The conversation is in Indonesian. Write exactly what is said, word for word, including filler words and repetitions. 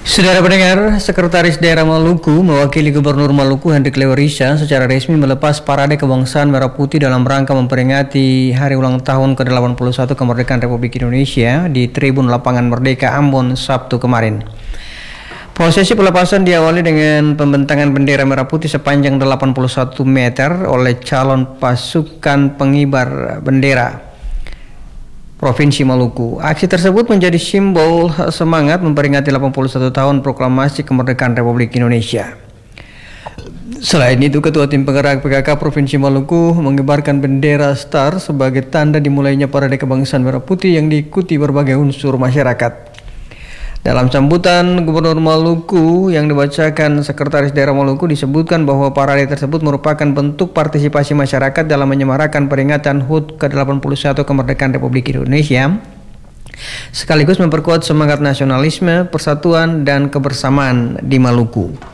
Saudara pendengar, Sekretaris Daerah Maluku mewakili Gubernur Maluku Hendrik Lewerisa secara resmi melepas parade kebangsaan Merah Putih dalam rangka memperingati hari ulang tahun ke delapan puluh satu kemerdekaan Republik Indonesia di Tribun Lapangan Merdeka Ambon Sabtu kemarin. Prosesi pelepasan diawali dengan pembentangan bendera merah putih sepanjang delapan puluh satu meter oleh calon pasukan pengibar bendera Provinsi Maluku. Aksi tersebut menjadi simbol semangat memperingati delapan puluh satu tahun proklamasi kemerdekaan Republik Indonesia. Selain itu, Ketua Tim Penggerak P K K Provinsi Maluku mengibarkan bendera star sebagai tanda dimulainya parade kebangsaan merah putih yang diikuti berbagai unsur masyarakat. Dalam sambutan Gubernur Maluku yang dibacakan Sekretaris Daerah Maluku disebutkan bahwa parade tersebut merupakan bentuk partisipasi masyarakat dalam menyemarakan peringatan H U T ke delapan puluh satu kemerdekaan Republik Indonesia, sekaligus memperkuat semangat nasionalisme, persatuan, dan kebersamaan di Maluku.